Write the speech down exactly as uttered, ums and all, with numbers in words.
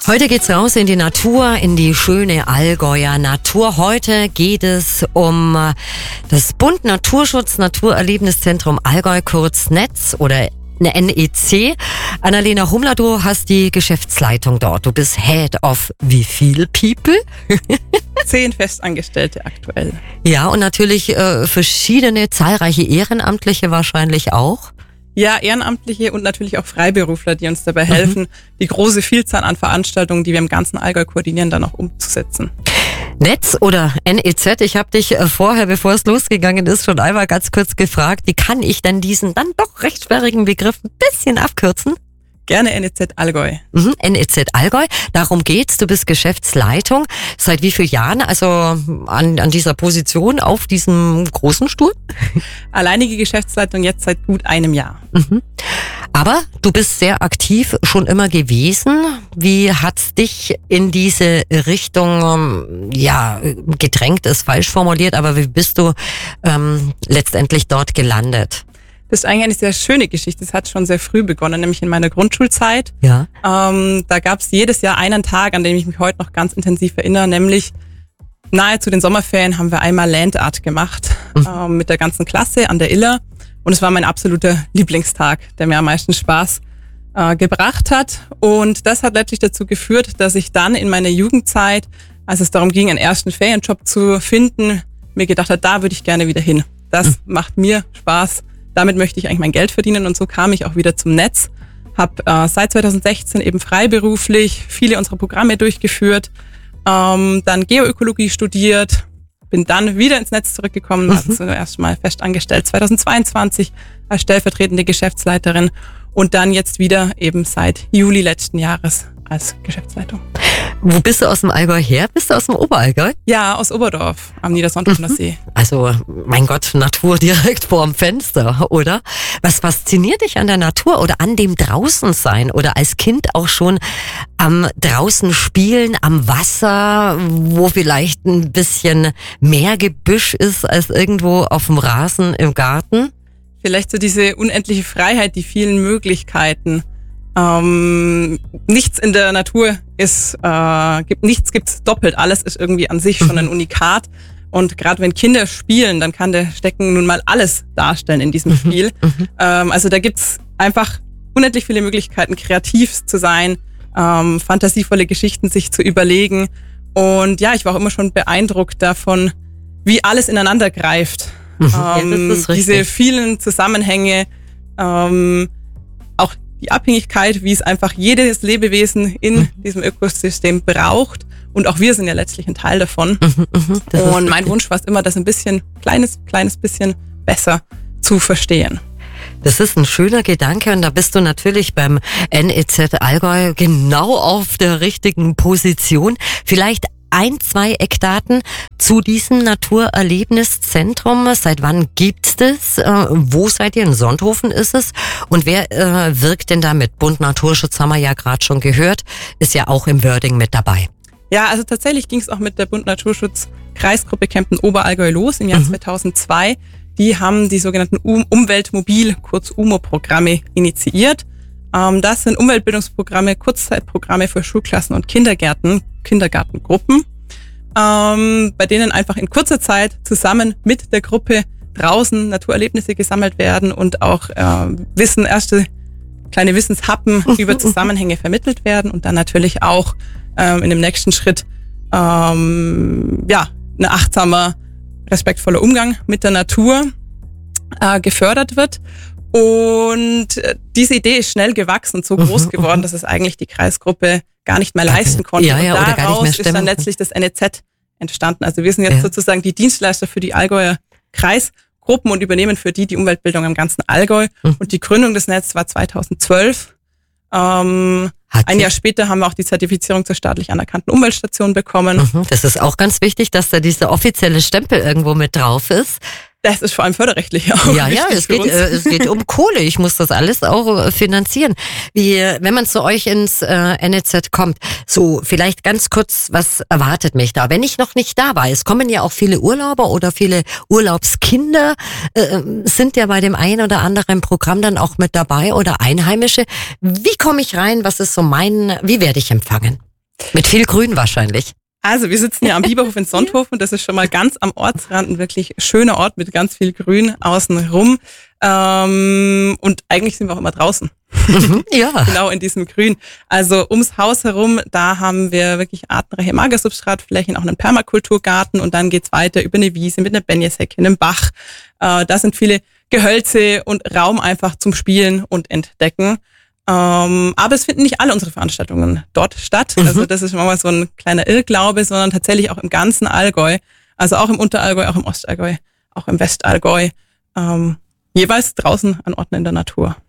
Heute geht's raus in die Natur, in die schöne Allgäuer Natur. Heute geht es um das Bund Naturschutz Naturerlebniszentrum Allgäu, kurz Netz oder eine N E C. Annalena Hummler, du hast die Geschäftsleitung dort. Du bist Head of wie viel People? Zehn Festangestellte aktuell. Ja, und natürlich äh, verschiedene, zahlreiche Ehrenamtliche wahrscheinlich auch. Ja, Ehrenamtliche und natürlich auch Freiberufler, die uns dabei helfen, mhm. die große Vielzahl an Veranstaltungen, die wir im ganzen Allgäu koordinieren, dann auch umzusetzen. Netz oder N E Z, ich habe dich vorher, bevor es losgegangen ist, schon einmal ganz kurz gefragt, wie kann ich denn diesen dann doch recht sperrigen Begriff ein bisschen abkürzen? Gerne N E Z Allgäu. Mhm, N E Z Allgäu, darum geht's, du bist Geschäftsleitung. Seit wie vielen Jahren, also an, an dieser Position auf diesem großen Stuhl? Alleinige Geschäftsleitung jetzt seit gut einem Jahr. Mhm. Aber du bist sehr aktiv schon immer gewesen. Wie hat's dich in diese Richtung, ja, gedrängt ist falsch formuliert, aber wie bist du ähm, letztendlich dort gelandet? Das ist eigentlich eine sehr schöne Geschichte. Das hat schon sehr früh begonnen, nämlich in meiner Grundschulzeit. Ja. Ähm, da gab es jedes Jahr einen Tag, an dem ich mich heute noch ganz intensiv erinnere, nämlich nahe zu den Sommerferien haben wir einmal Landart gemacht mhm. ähm, mit der ganzen Klasse an der Iller. Und es war mein absoluter Lieblingstag, der mir am meisten Spaß äh, gebracht hat. Und das hat letztlich dazu geführt, dass ich dann in meiner Jugendzeit, als es darum ging, einen ersten Ferienjob zu finden, mir gedacht habe, da würde ich gerne wieder hin. Das mhm. macht mir Spaß. Damit möchte ich eigentlich mein Geld verdienen. Und so kam ich auch wieder zum Netz. Habe äh, seit zweitausendsechzehn eben freiberuflich viele unserer Programme durchgeführt. Ähm, dann Geoökologie studiert. Bin dann wieder ins Netz zurückgekommen, war mhm. zuerst mal fest angestellt zweitausendzweiundzwanzig als stellvertretende Geschäftsleiterin und dann jetzt wieder eben seit Juli letzten Jahres als Geschäftsleitung. Wo bist du aus dem Allgäu her? Bist du aus dem Oberallgäu? Ja, aus Oberdorf am Niedersonderner mhm. See. Also, mein Gott, Natur direkt vorm Fenster, oder? Was fasziniert dich an der Natur oder an dem Draußensein oder als Kind auch schon am draußen spielen, am Wasser, wo vielleicht ein bisschen mehr Gebüsch ist als irgendwo auf dem Rasen im Garten? Vielleicht so diese unendliche Freiheit, die vielen Möglichkeiten. Ähm, nichts in der Natur ist, äh, gibt, nichts gibt's doppelt. Alles ist irgendwie an sich schon ein Unikat. Und gerade wenn Kinder spielen, dann kann der Stecken nun mal alles darstellen in diesem Spiel. ähm, also da gibt's einfach unendlich viele Möglichkeiten, kreativ zu sein, ähm, fantasievolle Geschichten sich zu überlegen. Und ja, ich war auch immer schon beeindruckt davon, wie alles ineinander greift. Mhm. Ähm, ja, das ist diese vielen Zusammenhänge, ähm, auch die Abhängigkeit, wie es einfach jedes Lebewesen in mhm. diesem Ökosystem braucht. Und auch wir sind ja letztlich ein Teil davon. Mhm, mhm, und mein Wunsch war es immer, das ein bisschen, kleines, kleines bisschen besser zu verstehen. Das ist ein schöner Gedanke und da bist du natürlich beim N E Z Allgäu genau auf der richtigen Position. Vielleicht ein, zwei Eckdaten zu diesem Naturerlebniszentrum. Seit wann gibt's das? Äh, wo seid ihr? In Sonthofen ist es. Und wer äh, wirkt denn da mit? Bund Naturschutz haben wir ja gerade schon gehört, ist ja auch im Wording mit dabei. Ja, also tatsächlich ging es auch mit der Bund Naturschutz Kreisgruppe Kempten Oberallgäu los im Jahr mhm. zweitausendzwei. Die haben die sogenannten um- Umweltmobil, kurz U M O-Programme initiiert. Ähm, das sind Umweltbildungsprogramme, Kurzzeitprogramme für Schulklassen und Kindergärten, Kindergartengruppen, ähm, bei denen einfach in kurzer Zeit zusammen mit der Gruppe draußen Naturerlebnisse gesammelt werden und auch äh, Wissen, erste kleine Wissenshappen über Zusammenhänge vermittelt werden und dann natürlich auch ähm, in dem nächsten Schritt ähm, ja, ein achtsamer, respektvoller Umgang mit der Natur äh, gefördert wird. Und diese Idee ist schnell gewachsen und so groß geworden, dass es eigentlich die Kreisgruppe gar nicht mehr leisten konnte. Ja, ja, und oder gar nicht mehr daraus ist dann letztlich das N E Z entstanden. Also wir sind jetzt ja. sozusagen die Dienstleister für die Allgäuer Kreisgruppen und übernehmen für die die Umweltbildung im ganzen Allgäu. Mhm. Und die Gründung des Netzes war zweitausendzwölf. Ähm, ein Jahr später haben wir auch die Zertifizierung zur staatlich anerkannten Umweltstation bekommen. Mhm. Das ist auch ganz wichtig, dass da dieser offizielle Stempel irgendwo mit drauf ist. Das ist vor allem förderrechtlich auch. Ja, ja, es geht, äh, es geht um Kohle. Ich muss das alles auch äh, finanzieren. Wie, wenn man zu euch ins äh, N E Z kommt, so vielleicht ganz kurz, was erwartet mich da? Wenn ich noch nicht da war, es kommen ja auch viele Urlauber oder viele Urlaubskinder, äh, sind ja bei dem einen oder anderen Programm dann auch mit dabei oder Einheimische. Wie komme ich rein? Was ist so mein, wie werde ich empfangen? Mit viel Grün wahrscheinlich. Also wir sitzen ja am Biberhof in Sonthofen. Das ist schon mal ganz am Ortsrand ein wirklich schöner Ort mit ganz viel Grün außenrum. Ähm, und eigentlich sind wir auch immer draußen. Mhm, ja. Genau in diesem Grün. Also ums Haus herum, da haben wir wirklich artenreiche Magersubstratflächen, auch einen Permakulturgarten und dann geht's weiter über eine Wiese mit einer Benjeshecke, einem Bach. Äh, da sind viele Gehölze und Raum einfach zum Spielen und Entdecken. Ähm, aber es finden nicht alle unsere Veranstaltungen dort statt. Mhm. Also das ist manchmal so ein kleiner Irrglaube, sondern tatsächlich auch im ganzen Allgäu. Also auch im Unterallgäu, auch im Ostallgäu, auch im Westallgäu. Ähm, jeweils draußen an Orten in der Natur.